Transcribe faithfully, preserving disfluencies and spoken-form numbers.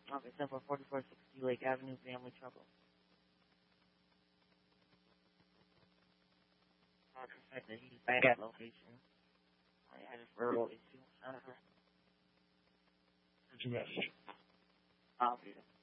Um, except for forty-four sixty Lake Avenue, family trouble. Uh, the fact that he's at that location. I had a verbal issue. Uh-huh. What's your message? Obvious.